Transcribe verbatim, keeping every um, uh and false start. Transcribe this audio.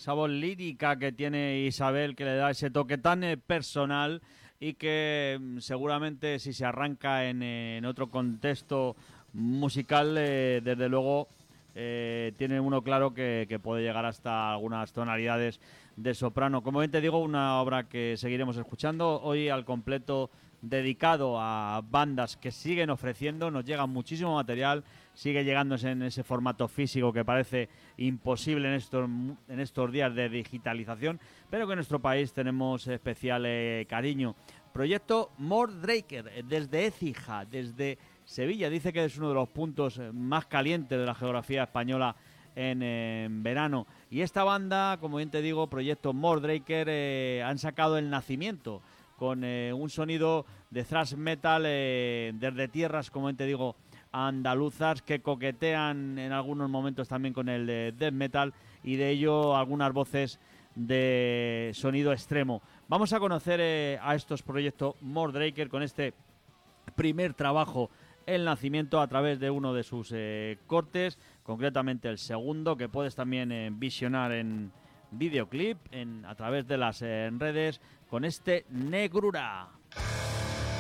esa voz lírica que tiene Isabel, que le da ese toque tan eh, personal y que mm, seguramente si se arranca en, eh, en otro contexto musical, eh, desde luego eh, tiene uno claro que, que puede llegar hasta algunas tonalidades de soprano. Como bien te digo, una obra que seguiremos escuchando hoy al completo, dedicado a bandas que siguen ofreciendo, nos llega muchísimo material, sigue llegándose en ese formato físico que parece imposible en estos, en estos días de digitalización, pero que en nuestro país tenemos especial eh, cariño. Proyecto Mordraker, desde Écija, desde Sevilla, dice que es uno de los puntos más calientes de la geografía española en, en verano. Y esta banda, como bien te digo, Proyecto Mordraker, eh, han sacado El Nacimiento, con eh, un sonido de thrash metal eh, desde tierras, como te digo, andaluzas, que coquetean en algunos momentos también con el de death metal, y de ello algunas voces de sonido extremo. Vamos a conocer eh, a estos proyectos Mordraker con este primer trabajo, El Nacimiento, a través de uno de sus eh, cortes, concretamente el segundo, que puedes también eh, visionar en videoclip en, a través de las eh, redes, con este Negrura.